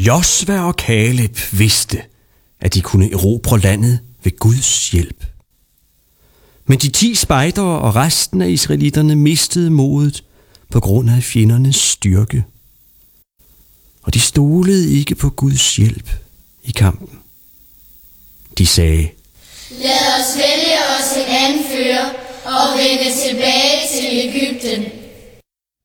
Josva og Kaleb vidste, at de kunne erobre landet ved Guds hjælp. Men de 10 spejdere og resten af israelitterne mistede modet på grund af fjendernes styrke. Og de stolede ikke på Guds hjælp i kampen. De sagde: Lad os vælge os en anfører og vende tilbage til Egypten.